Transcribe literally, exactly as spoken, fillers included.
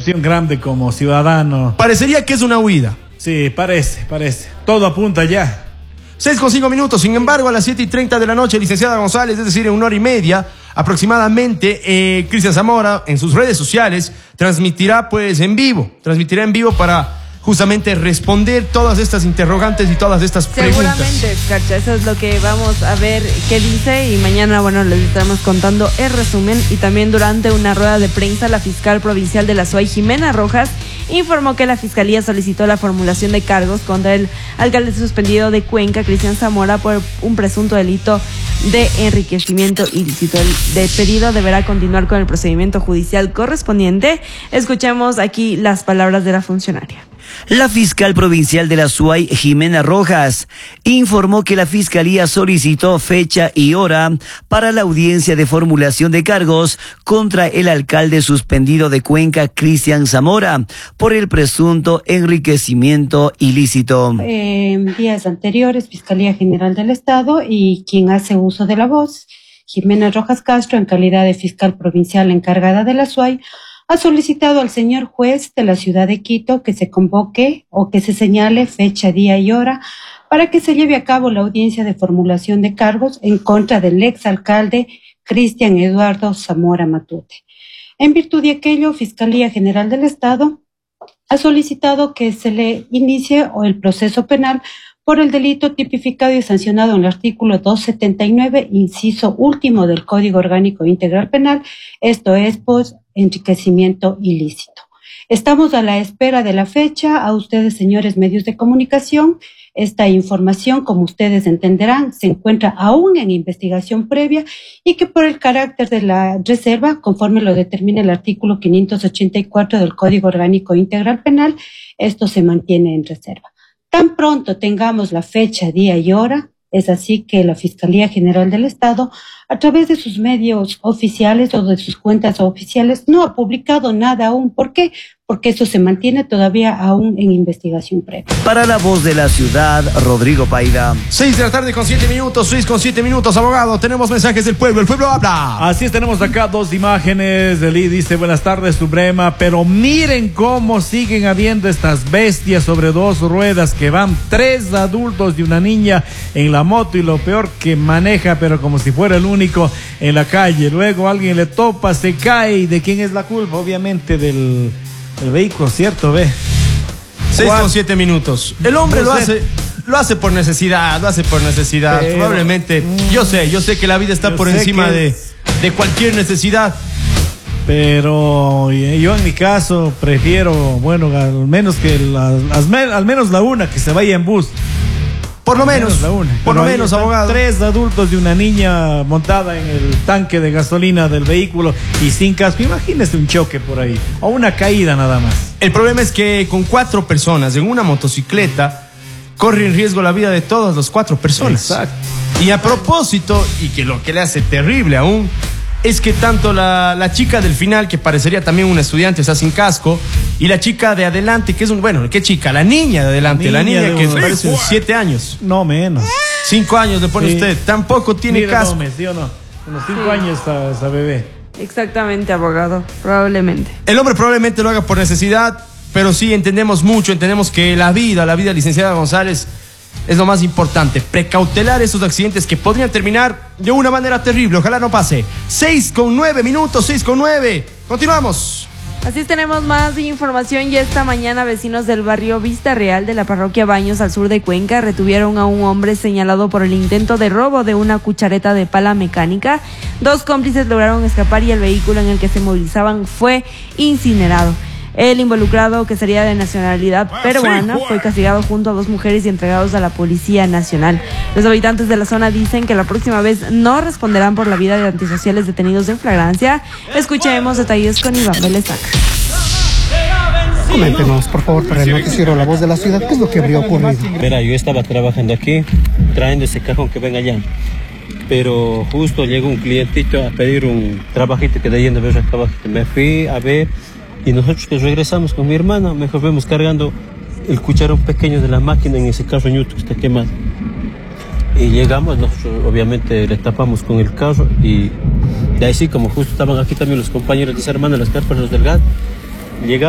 preocupación grande como ciudadano. Parecería que es una huida. Sí, parece, parece. Todo apunta ya. seis con cinco minutos, sin embargo, a las siete y treinta de la noche, licenciada González, es decir, en una hora y media aproximadamente, eh, Cristian Zamora en sus redes sociales transmitirá pues en vivo, transmitirá en vivo para justamente responder todas estas interrogantes y todas estas preguntas. Seguramente, Carcha, eso es lo que vamos a ver qué dice y mañana, bueno, les estaremos contando el resumen. Y también durante una rueda de prensa, la fiscal provincial de la S U A Y, Jimena Rojas, informó que la Fiscalía solicitó la formulación de cargos contra el alcalde suspendido de Cuenca, Cristian Zamora, por un presunto delito de enriquecimiento ilícito. El de pedido deberá continuar con el procedimiento judicial correspondiente. Escuchemos aquí las palabras de la funcionaria. La fiscal provincial de la S U A Y, Jimena Rojas, informó que la Fiscalía solicitó fecha y hora para la audiencia de formulación de cargos contra el alcalde suspendido de Cuenca, Cristian Zamora, por el presunto enriquecimiento ilícito. En eh, días anteriores, Fiscalía General del Estado y quien hace uso de la voz, Jimena Rojas Castro, en calidad de fiscal provincial encargada de la S U A Y, ha solicitado al señor juez de la ciudad de Quito que se convoque o que se señale fecha, día y hora para que se lleve a cabo la audiencia de formulación de cargos en contra del exalcalde Cristian Eduardo Zamora Matute. En virtud de aquello, Fiscalía General del Estado ha solicitado que se le inicie el proceso penal por el delito tipificado y sancionado en el artículo doscientos setenta y nueve, inciso último del Código Orgánico Integral Penal, esto es, pues, enriquecimiento ilícito. Estamos a la espera de la fecha. A ustedes, señores medios de comunicación, esta información, como ustedes entenderán, se encuentra aún en investigación previa y que por el carácter de la reserva, conforme lo determina el artículo quinientos ochenta y cuatro del Código Orgánico Integral Penal, esto se mantiene en reserva. Tan pronto tengamos la fecha, día y hora, es así que la Fiscalía General del Estado, a través de sus medios oficiales o de sus cuentas oficiales, no ha publicado nada aún. ¿Por qué? Porque eso se mantiene todavía aún en investigación previa. Para La Voz de la Ciudad, Rodrigo Paida. seis de la tarde con siete minutos, seis con siete minutos, abogado. Tenemos mensajes del pueblo, el pueblo habla. Así es, tenemos acá dos imágenes. Eli dice, buenas tardes, Suprema, pero miren cómo siguen habiendo estas bestias sobre dos ruedas que van tres adultos y una niña en la moto, y lo peor que maneja, pero como si fuera el único en la calle. Luego alguien le topa, se cae. ¿Y de quién es la culpa? Obviamente del... el vehículo, ¿cierto? Ve. seis con siete minutos. El hombre no lo sé. hace lo hace por necesidad, lo hace por necesidad. Pero, probablemente, mm, yo sé, yo sé que la vida está por encima de, de cualquier necesidad. Pero yo en mi caso prefiero, bueno, al menos que la, al menos la una que se vaya en bus. Por lo menos, la una. Por lo menos, abogado. Tres adultos y una niña montada en el tanque de gasolina del vehículo y sin casco. Imagínese un choque por ahí o una caída nada más. El problema es que con cuatro personas en una motocicleta corre en riesgo la vida de todas las cuatro personas. Exacto. Y a propósito, y que lo que le hace terrible aún, es que tanto la, la chica del final, que parecería también una estudiante, está sin casco, y la chica de adelante, que es un, bueno, ¿qué chica? La niña de adelante, niña la niña de que me parece de siete años. No, menos. Cinco años le pone sí. usted, tampoco tiene Mira, casco. No, ¿sí o no? Unos cinco sí. años esa, esa bebé. Exactamente, abogado, probablemente. El hombre probablemente lo haga por necesidad, pero sí entendemos mucho, entendemos que la vida, la vida, licenciada González, es lo más importante, precautelar esos accidentes que podrían terminar de una manera terrible. Ojalá no pase. seis con nueve minutos, seis con nueve. Continuamos. Así tenemos más información. Y esta mañana vecinos del barrio Vista Real de la parroquia Baños, al sur de Cuenca, retuvieron a un hombre señalado por el intento de robo de una cuchareta de pala mecánica. Dos cómplices lograron escapar y el vehículo en el que se movilizaban fue incinerado. El involucrado, que sería de nacionalidad peruana, fue castigado junto a dos mujeres y entregados a la Policía Nacional. Los habitantes de la zona dicen que la próxima vez no responderán por la vida de antisociales detenidos en flagrancia. Escuchemos detalles con Iván Belezac. Coméntenos, por favor, para el noticiero La Voz de la Ciudad, ¿qué es lo que habría ocurrido? Verá, yo estaba trabajando aquí, trayendo ese cajón que ven allá. Pero justo llegó un clientito a pedir un trabajito que de yendo a ver el trabajito. Me fui a ver... Y nosotros que regresamos con mi hermana, mejor vemos cargando el cucharón pequeño de la máquina en ese carro ñuto que está quemado. Y llegamos, nosotros obviamente le tapamos con el carro y de ahí sí, como justo estaban aquí también los compañeros de esa hermana, las carpas, los del gas, llegamos.